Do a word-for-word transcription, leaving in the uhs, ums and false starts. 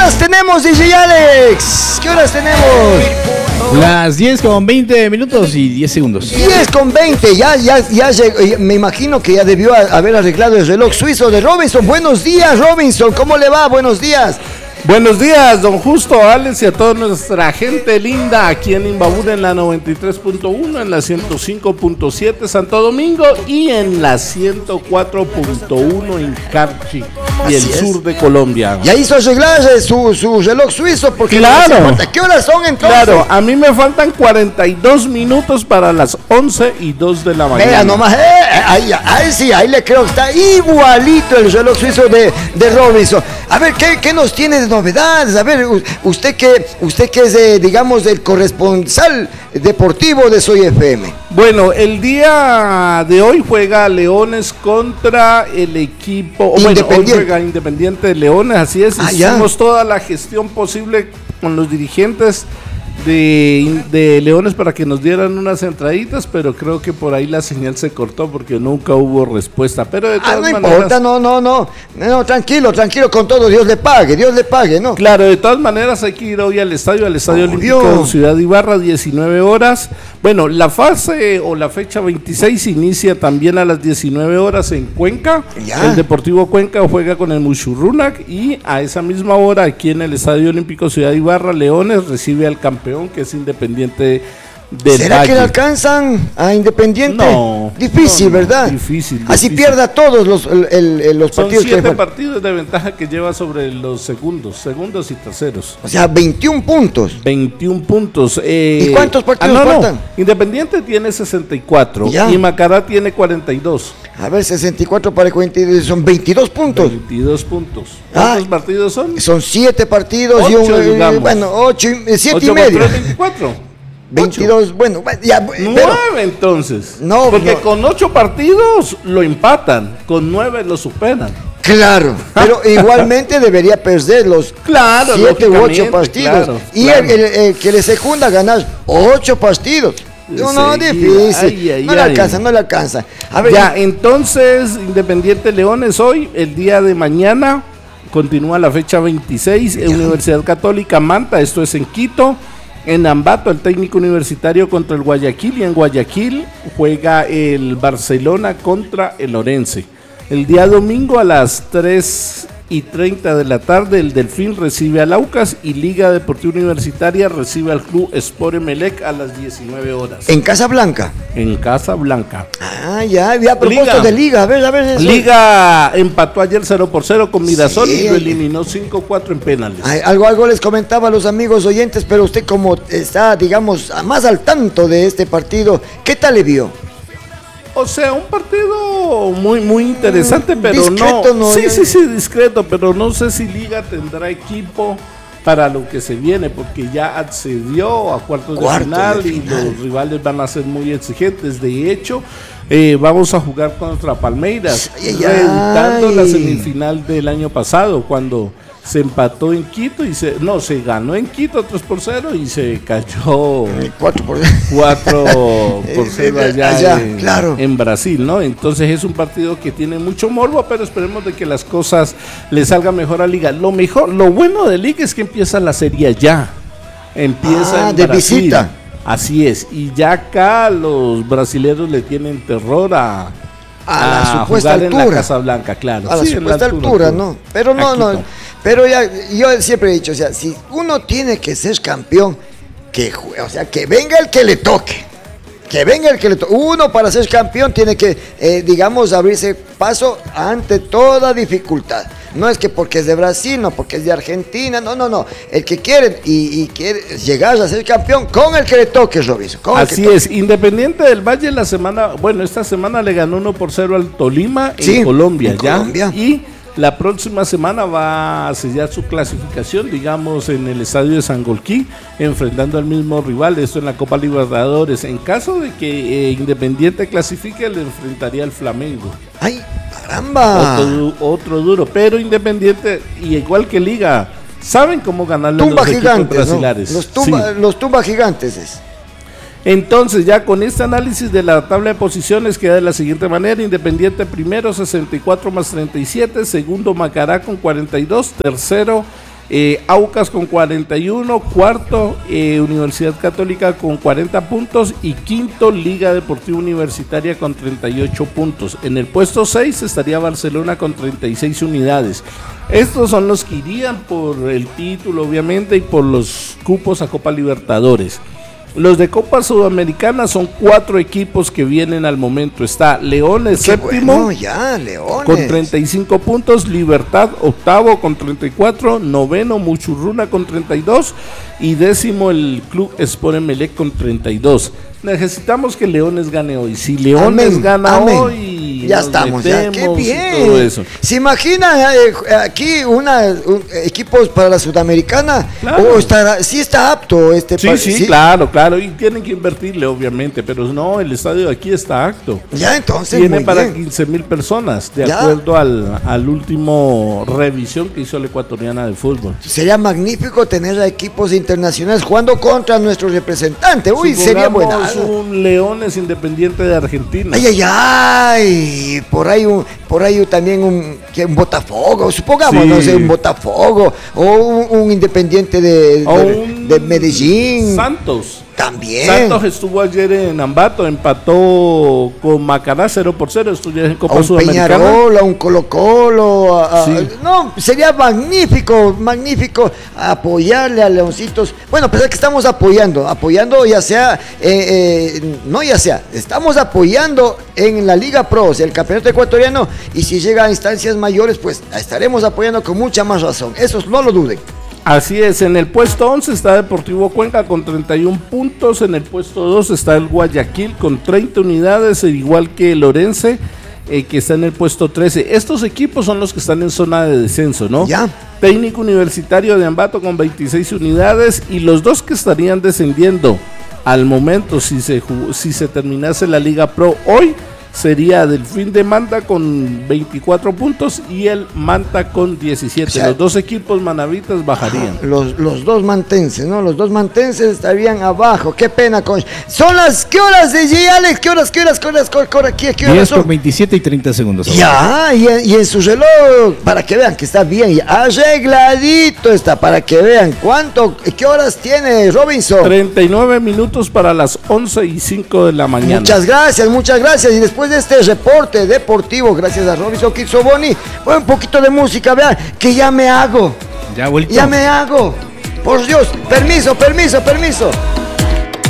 horas tenemos, D J Alex? ¿Qué horas tenemos? Las diez con veinte minutos y diez segundos. diez con veinte, ya, ya, ya llegó, me imagino que ya debió haber arreglado el reloj suizo de Robinson. Buenos días, Robinson, ¿cómo le va? Buenos días. Buenos días, don Justo, Alex y a toda nuestra gente linda aquí en Imbabura en la noventa y tres punto uno, en la ciento cinco punto siete Santo Domingo y en la ciento cuatro punto uno en Carchi y el sur de Colombia. Ya hizo arreglar su, su reloj suizo porque claro. No sé, ¿qué horas son entonces? Claro, a mí me faltan cuarenta y dos minutos para las once y dos de la mañana. Vea nomás, eh, ahí, ahí sí, ahí le creo que está igualito el reloj suizo de, de Robinson. A ver, ¿qué, qué nos tiene de novedades? A ver, usted que, usted que es, eh, digamos, el corresponsal deportivo de Soy F M. Bueno, el día de hoy juega Leones contra el equipo, bueno, hoy juega Independiente de Leones, así es, ah, hicimos ya. toda la gestión posible con los dirigentes de, de Leones para que nos dieran unas entraditas, pero creo que por ahí la señal se cortó porque nunca hubo respuesta, pero de todas ah, no maneras... importa, no, no, no, no, tranquilo, tranquilo con todo, Dios le pague, Dios le pague, ¿no? Claro, de todas maneras hay que ir hoy al estadio, al Estadio oh, Olímpico Dios. de Ciudad Ibarra, diecinueve horas, bueno, la fase o la fecha veintiséis inicia también a las diecinueve horas en Cuenca, ¿Ya? el Deportivo Cuenca juega con el Mushurrunac y a esa misma hora aquí en el Estadio Olímpico Ciudad Ibarra, Leones recibe al campeón que es Independiente del ¿Será Valle. que le alcanzan a Independiente? No. Difícil, no, no, ¿verdad? Difícil. Así difícil. pierda todos los, el, el, los Son partidos. Son siete que partidos de ventaja que lleva sobre los segundos, segundos y terceros. O sea, veintiún puntos. veintiún puntos. Eh, ¿Y cuántos partidos ah, no, faltan? No. Independiente tiene sesenta y cuatro ¿Ya? y Macará tiene cuarenta y dos. A ver, sesenta y cuatro para cuarenta y dos, son veintidós puntos. veintidós puntos. ¿Cuántos ah, partidos son? Son siete partidos ocho, y un, digamos. bueno, ocho, siete ocho y medio. veinticuatro. veintidós, bueno, ya. nueve pero, entonces. No, porque no. con ocho partidos lo empatan, con nueve lo superan. Claro, pero igualmente debería perder los claro, siete u ocho partidos. Claro, y claro. El, el, el que le secunda ganar ocho partidos. No, no, difícil. Ay, ay, no le alcanza, no le alcanza. A ver, ya, entonces, Independiente Leones hoy, el día de mañana, continúa la fecha veintiséis, en Universidad Católica Manta, esto es en Quito. En Ambato, el técnico universitario contra el Guayaquil, y en Guayaquil juega el Barcelona contra el Orense. El día domingo a las tres y treinta de la tarde, el Delfín recibe al Aucas y Liga Deportiva Universitaria recibe al Club Sport Emelec a las diecinueve horas. ¿En Casablanca? En Casablanca. Ah, ya, ya a propósito Liga. de Liga, a ver, a ver. Eso. Liga empató ayer cero por cero con Mirasol sí. y lo eliminó cinco cuatro en penales. Ay, algo, algo les comentaba a los amigos oyentes, pero usted como está, digamos, más al tanto de este partido, ¿qué tal le vio? O sea, un partido muy muy interesante, pero discreto, no, no. Sí, sí, sí, discreto, pero no sé si Liga tendrá equipo para lo que se viene, porque ya accedió a cuartos Cuarto de, final de final y los rivales van a ser muy exigentes. De hecho, eh, vamos a jugar contra Palmeiras, reeditando la semifinal del año pasado, cuando se empató en Quito y se no se ganó en Quito tres por cero y se cayó cuatro por cero allá, allá en, claro. en Brasil, ¿no? Entonces es un partido que tiene mucho morbo, pero esperemos de que las cosas le salgan mejor a Liga. Lo mejor, lo bueno de Liga es que empieza la serie ya. Empieza ah, en de Brasil. visita. Así es, y ya acá los brasileños le tienen terror a a la a supuesta altura. En la Casa Blanca, claro. A la sí, supuesta la altura, altura, altura, ¿no? Pero no, no, no. Pero ya, yo siempre he dicho, o sea, si uno tiene que ser campeón, que, o sea, que venga el que le toque. Que venga el que le toque. Uno para ser campeón tiene que, eh, digamos, abrirse paso ante toda dificultad. No es que porque es de Brasil, no porque es de Argentina, no, no, no. El que quiere y, y quiere llegar a ser campeón con el que le toque, Robinson. Así es, Independiente del Valle la semana, bueno, esta semana le ganó uno por cero al Tolima en sí, Colombia, en ya. Colombia. Y la próxima semana va a sellar su clasificación, digamos, en el estadio de Sangolquí, enfrentando al mismo rival, esto en la Copa Libertadores. En caso de que eh, Independiente clasifique, le enfrentaría al Flamengo. ¡Ay, caramba! Otro, otro duro, pero Independiente, y igual que Liga, saben cómo ganarle tumba a los gigantes, equipos brasilares. ¿no? Los tumba, sí. los tumba gigantes es. Entonces, ya con este análisis de la tabla de posiciones queda de la siguiente manera: Independiente primero, sesenta y cuatro más treinta y siete, segundo Macará con cuarenta y dos, tercero Eh, Aucas con cuarenta y uno, cuarto eh, Universidad Católica con cuarenta puntos y quinto Liga Deportiva Universitaria con treinta y ocho puntos. En el puesto seis estaría Barcelona con treinta y seis unidades. Estos son los que irían por el título, obviamente, y por los cupos a Copa Libertadores. Los de Copa Sudamericana son cuatro equipos que vienen al momento. Está Leones Qué séptimo, bueno, ya, Leones. con treinta y cinco puntos, Libertad octavo con treinta y cuatro, noveno Muchurruna con treinta y dos y décimo el Club Sport Emelec con treinta y dos. Necesitamos que Leones gane hoy. Si Leones Amén, gana amén. hoy, ya nos estamos, ya. Qué metemos y bien. todo eso. ¿Se imaginan eh, aquí una un, equipos para la Sudamericana? Claro. ¿O estará, sí está apto este Sí, pa- sí, claro, claro, y tienen que invertirle, obviamente, pero no, el estadio de aquí está apto. Ya, entonces, Tiene muy para bien. quince mil personas, de Ya. acuerdo al, al último revisión que hizo la ecuatoriana de fútbol. Sería magnífico tener a equipos internacionales jugando contra nuestro representante. Uy, sería buena. Supongamos un Leones Independiente de Argentina. Ay, ay, ay, por ahí un, por ahí también un, que un Botafogo, supongamos, Sí. no sé, un Botafogo, o un, un Independiente de, O de, un de Medellín. Santos. También. Santos estuvo ayer en Ambato, empató con Macará cero por cero, esto ya es en A Copa un Sudamericana. Peñarol, a un Colo Colo, a- a- Sí. no, sería magnífico, magnífico apoyarle a Leoncitos. Bueno, a pesar que estamos apoyando, apoyando ya sea, eh, eh, no ya sea, estamos apoyando en la Liga Pro, o sea, el campeonato ecuatoriano, y si llega a instancias mayores, pues estaremos apoyando con mucha más razón, eso no lo duden. Así es, en el puesto once está Deportivo Cuenca con treinta y uno puntos, en el puesto dos está el Guayaquil con treinta unidades, al igual que el Orense, eh, que está en el puesto trece. Estos equipos son los que están en zona de descenso, ¿no? Ya. Técnico Universitario de Ambato con veintiséis unidades y los dos que estarían descendiendo al momento si se, jug- si se terminase la Liga Pro hoy sería Delfín de Manta con veinticuatro puntos y el Manta con diecisiete. O sea, los dos equipos manavitas bajarían. Los, los dos mantenses, ¿no? Los dos mantenses estarían abajo. Qué pena, con. Son las. ¿Qué horas de G, Alex? ¿Qué horas, qué horas, qué horas, qué horas, qué horas, qué, qué horas diez son? con veintisiete y treinta segundos. Ya, y en, y en su reloj, para que vean que está bien, y arregladito está, para que vean cuánto, qué horas tiene Robinson. treinta y nueve minutos para las once y cinco de la mañana. Muchas gracias, muchas gracias. Y después de este reporte deportivo, gracias a Robinson Kitsoboni, bueno, un poquito de música, vean, que ya me hago, Ya vuelto. ya me hago. Por Dios, permiso, permiso, permiso.